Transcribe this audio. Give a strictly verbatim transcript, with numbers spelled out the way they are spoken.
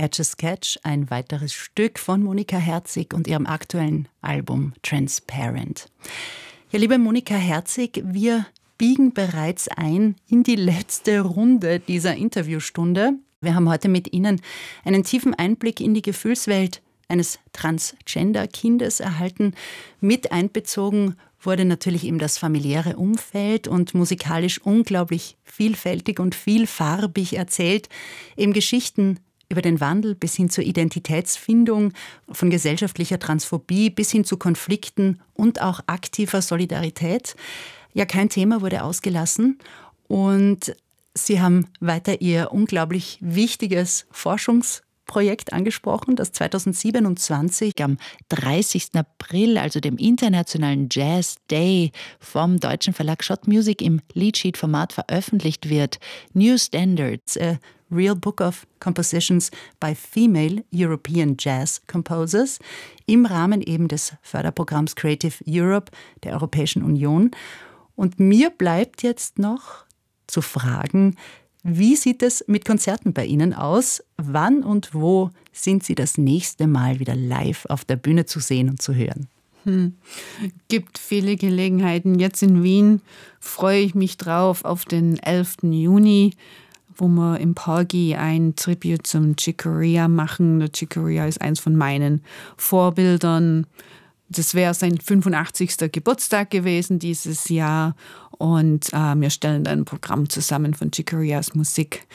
Etch-a-Sketch, ein weiteres Stück von Monika Herzig und ihrem aktuellen Album Transparent. Ja, liebe Monika Herzig, wir biegen bereits ein in die letzte Runde dieser Interviewstunde. Wir haben heute mit Ihnen einen tiefen Einblick in die Gefühlswelt eines Transgender-Kindes erhalten. Mit einbezogen wurde natürlich eben das familiäre Umfeld und musikalisch unglaublich vielfältig und vielfarbig erzählt. Eben Geschichten über den Wandel bis hin zur Identitätsfindung, von gesellschaftlicher Transphobie bis hin zu Konflikten und auch aktiver Solidarität. Ja, kein Thema wurde ausgelassen und Sie haben weiter Ihr unglaublich wichtiges Forschungsprojekt angesprochen, das zweitausendsiebenundzwanzig am dreißigsten April, also dem Internationalen Jazz Day, vom deutschen Verlag Schott Music im Leadsheet-Format veröffentlicht wird. New Standards, a Real Book of Compositions by Female European Jazz Composers, im Rahmen eben des Förderprogramms Creative Europe der Europäischen Union. Und mir bleibt jetzt noch zu fragen, wie sieht es mit Konzerten bei Ihnen aus? Wann und wo sind Sie das nächste Mal wieder live auf der Bühne zu sehen und zu hören? Hm. Gibt viele Gelegenheiten. Jetzt in Wien freue ich mich drauf auf den elften Juni, wo wir im Porgy ein Tribute zum Chick Corea machen. Der Chick Corea ist eins von meinen Vorbildern. Das wäre sein fünfundachtzigster Geburtstag gewesen dieses Jahr und äh, wir stellen dann ein Programm zusammen von Chick Coreas Musik.